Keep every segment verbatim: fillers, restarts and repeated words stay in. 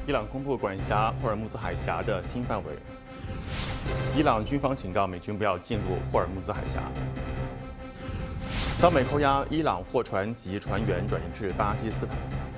伊朗公布管辖霍尔木兹海峡的新范围。伊朗军方警告美军不要进入霍尔木兹海峡。遭美扣押，伊朗货船及船员转移至巴基斯坦。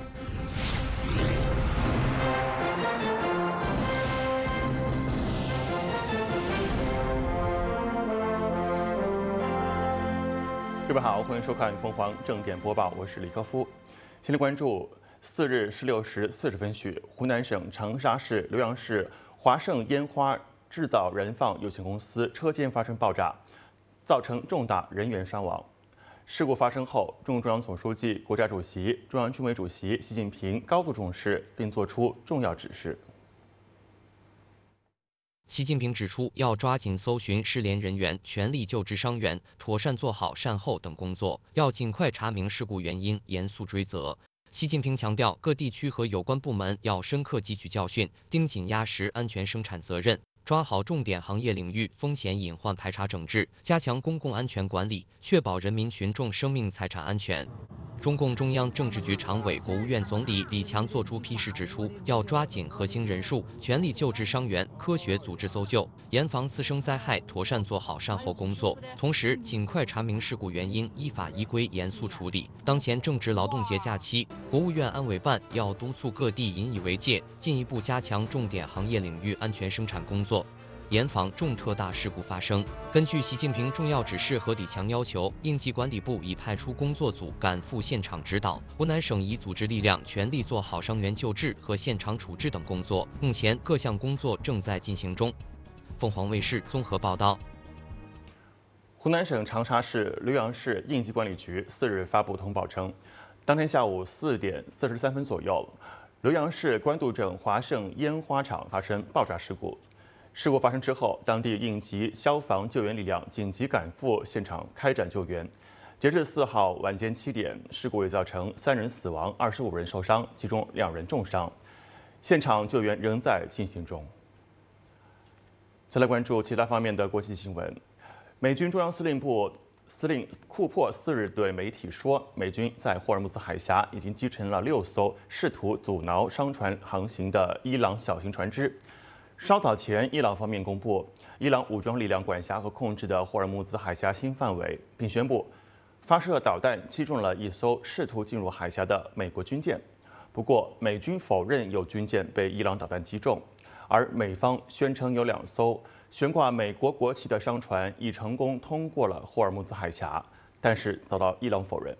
各位好，欢迎收看凤凰正点播报，我是李科夫。先来关注四日十六时四十分许，湖南省长沙市浏阳市华盛烟花制造燃放有限公司车间发生爆炸，造成重大人员伤亡。事故发生后，中共中央总书记、国家主席、中央军委主席习近平高度重视，并作出重要指示。 习近平指出，要抓紧搜寻失联人员，全力救治伤员，妥善做好善后等工作，要尽快查明事故原因，严肃追责。习近平强调，各地区和有关部门要深刻汲取教训，盯紧压实安全生产责任，抓好重点行业领域风险隐患排查整治，加强公共安全管理，确保人民群众生命财产安全。中共中央政治局常委、国务院总理李强作出批示指出，要抓紧核心人数，全力救治伤员，科学组织搜救，严防次生灾害，妥善做好善后工作。同时，尽快查明事故原因，依法依规严肃处理。当前正值劳动节假期，国务院安委办要督促各地引以为戒，进一步加强重点行业领域安全生产工作，严防重特大事故发生。根据习近平重要指示和李强要求，应急管理部已派出工作组赶赴现场指导，湖南省已组织力量全力做好伤员救治和现场处置等工作。目前各项工作正在进行中。凤凰卫视综合报道。 湖南省长沙市浏阳市应急管理局四日发布通报称，当天下午四点四十三分左右，浏阳市官渡镇华盛烟花厂发生爆炸事故。事故发生之后，当地应急消防救援力量紧急赶赴现场开展救援。截至四号晚间七点，事故已造成三人死亡、二十五人受伤，其中两人重伤。现场救援仍在进行中。再来关注其他方面的国际新闻。美军中央司令部司令库珀四日对媒体说，美军在霍尔木兹海峡已经击沉了六艘试图阻挠商船航行的伊朗小型船只。稍早前，伊朗方面公布伊朗武装力量管辖和控制的霍尔木兹海峡新范围，并宣布发射导弹击中了一艘试图进入海峡的美国军舰。不过，美军否认有军舰被伊朗导弹击中，而美方宣称有两艘悬挂美国国旗的商船已成功通过了霍尔木兹海峡，但是遭到伊朗否认。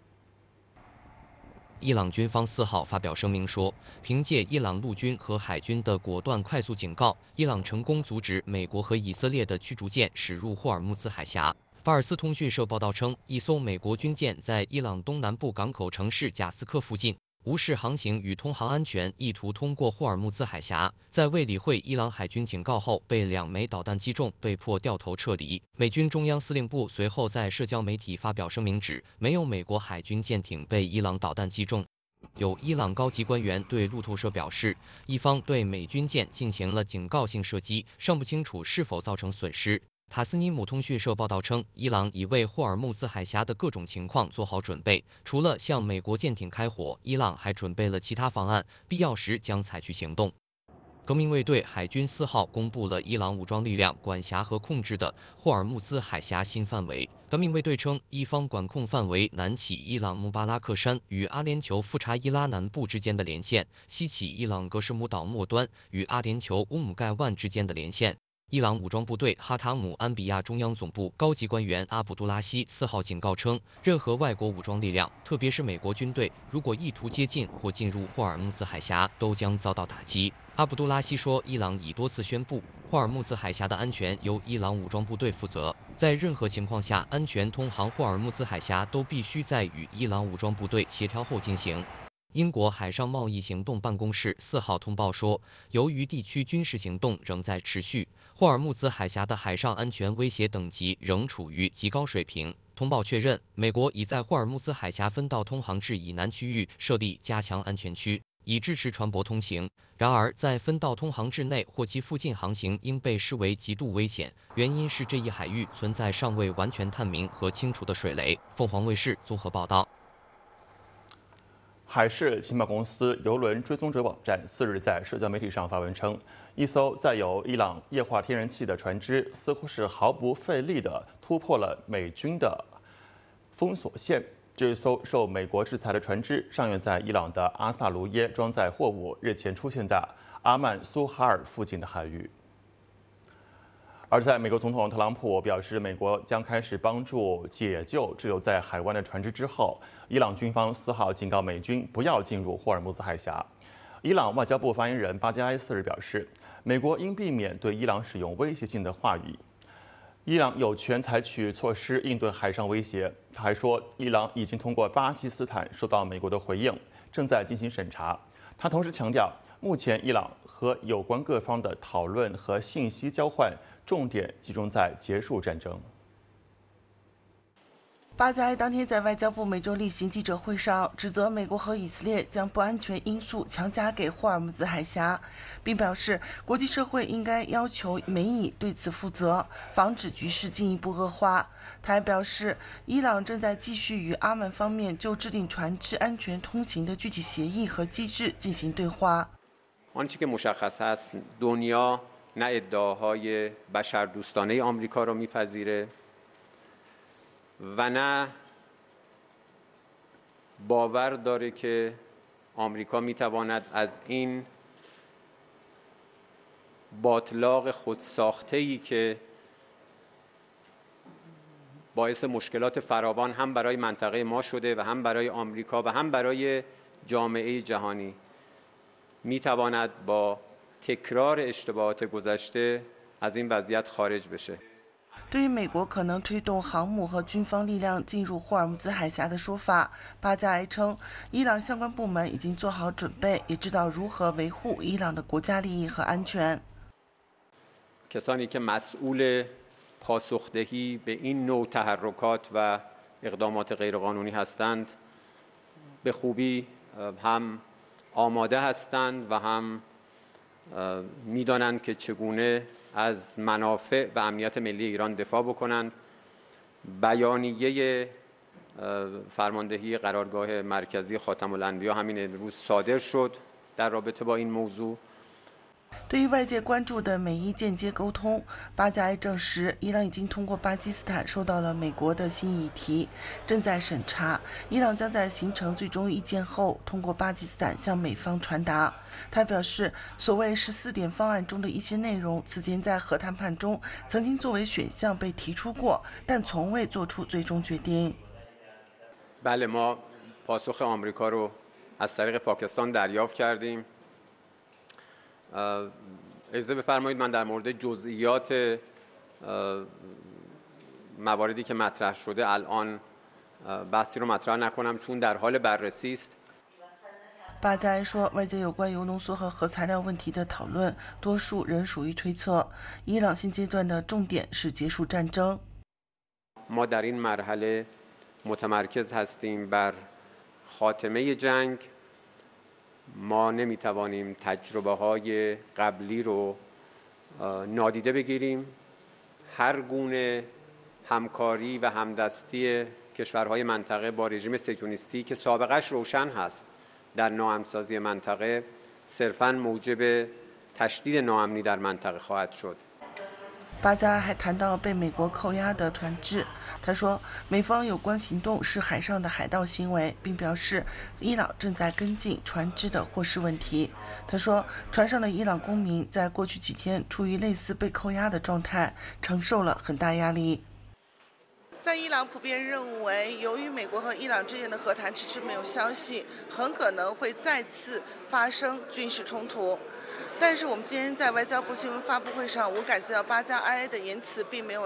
伊朗军方四号发表声明说，凭借伊朗陆军和海军的果断快速警告，伊朗成功阻止美国和以色列的驱逐舰驶入霍尔木兹海峡。法尔斯通讯社报道称，一艘美国军舰在伊朗东南部港口城市贾斯克附近无视航行与通航安全，意图通过霍尔木兹海峡，在未理会伊朗海军警告后，被两枚导弹击中，被迫掉头撤离。美军中央司令部随后在社交媒体发表声明指，没有美国海军舰艇被伊朗导弹击中。有伊朗高级官员对路透社表示，伊方对美军舰进行了警告性射击，尚不清楚是否造成损失。塔斯尼姆通讯社报道称，伊朗已为霍尔木兹海峡的各种情况做好准备，除了向美国舰艇开火，伊朗还准备了其他方案，必要时将采取行动。革命卫队海军四号公布了伊朗武装力量管辖和控制的霍尔木兹海峡新范围。革命卫队称，伊方管控范围南起伊朗穆巴拉克山与阿联酋富查伊拉南部之间的连线，西起伊朗格什姆岛末端与阿联酋乌姆盖万之间的连线。伊朗武装部队哈塔姆安比亚中央总部高级官员阿卜杜拉希四号警告称，任何外国武装力量，特别是美国军队，如果意图接近或进入霍尔木兹海峡，都将遭到打击。阿卜杜拉希说，伊朗已多次宣布，霍尔木兹海峡的安全由伊朗武装部队负责，在任何情况下，安全通航霍尔木兹海峡都必须在与伊朗武装部队协调后进行。英国海上贸易行动办公室四号通报说，由于地区军事行动仍在持续，霍尔木兹海峡的海上安全威胁等级仍处于极高水平。通报确认，美国已在霍尔木兹海峡分道通航至以南区域设立加强安全区，以支持船舶通行。然而，在分道通航至内或其附近航行应被视为极度危险，原因是这一海域存在尚未完全探明和清除的水雷。凤凰卫视综合报道。 海事情报公司邮轮追踪者网站四日在社交媒体上发文称，一艘载有伊朗液化天然气的船只似乎是毫不费力地突破了美军的封锁线。这艘受美国制裁的船只上源在伊朗的阿萨卢耶装载货物，日前出现在阿曼苏哈尔附近的海域。而在美国总统特朗普表示，美国将开始帮助解救滞留在海湾的船只之后，伊朗军方四号警告美军不要进入霍尔木兹海峡。伊朗外交部发言人巴加埃四日表示，美国应避免对伊朗使用威胁性的话语。伊朗有权采取措施应对海上威胁。他还说，伊朗已经通过巴基斯坦收到美国的回应，正在进行审查。他同时强调，目前伊朗和有关各方的讨论和信息交换重点集中在结束战争。 巴加埃当天在外交部每周例行记者会上指责美国和以色列将不安全因素强加给霍尔木兹海峡，并表示国际社会应该要求美以对此负责，防止局势进一步恶化。他还表示，伊朗正在继续与阿曼方面就制定船只安全通行的具体协议和机制进行对话。 آنچه که مشخص هست دنیا نه ادعاهای بشردوستانه آمریکا را میپذیره و نه باور داره که آمریکا میتواند از این باطلاق خودساخته‌ای که باعث مشکلات فراوان هم برای منطقه ما شده و هم برای آمریکا و هم برای جامعه جهانی میتواند با تکرار اشتباهات گذشته از این وضعیت خارج بشه。 对于美国可能推动航母和军方力量进入霍尔木兹海峡的说法，巴加埃称，伊朗相关部门已经做好准备，也知道如何维护伊朗的国家利益和安全。 کسانی که مسئول پاسخدهی به این نوع تحرکات و اقدامات غیرقانونی هستند به خوبی هم آماده هستند و هم میدانند که چگونه از منافع و امنیت ملی ایران دفاع بکنند. بیانیه فرماندهی قرارگاه مرکزی خاتم الانبیا همین امروز صادر شد در رابطه با این موضوع。 对于外界关注的美伊间接沟通，巴加埃证实，伊朗已经通过巴基斯坦收到了美国的新议题，正在审查。伊朗将在形成最终意见后，通过巴基斯坦向美方传达。他表示，所谓十四点方案中的一些内容，此前在核谈判中曾经作为选项被提出过，但从未做出最终决定。 بله ما پاسخ آمریکا رو از طریق پاکستان دریافت کردیم. اجازه بفرمایید من در مورد جزئیات مواردی که مطرح شده الان بحثی رو مطرح نکنم چون در حال بررسی است. 巴加埃说，外界有关铀浓缩和核材料问题的讨论，多数仍属于推测。伊朗现阶段的重点是结束战争。 ما در این مرحله متمرکز هستیم بر خاتمه جنگ. ما نمیتوانیم تجربه های قبلی رو نادیده بگیریم. هر گونه همکاری و همدستی کشورهای منطقه با رژیم صهیونیستی که سابقش روشن هست در ناامن‌سازی منطقه صرفاً موجب تشدید ناامنی در منطقه خواهد شد. 巴加埃还谈到被美国扣押的船只，他说，美方有关行动是海上的海盗行为，并表示伊朗正在跟进船只的获释问题。他说，船上的伊朗公民在过去几天处于类似被扣押的状态，承受了很大压力。在伊朗普遍认为，由于美国和伊朗之间的和谈迟迟没有消息，很可能会再次发生军事冲突。但是我们今天在外交部新闻发布会上，我感觉到巴加埃的言辞并没有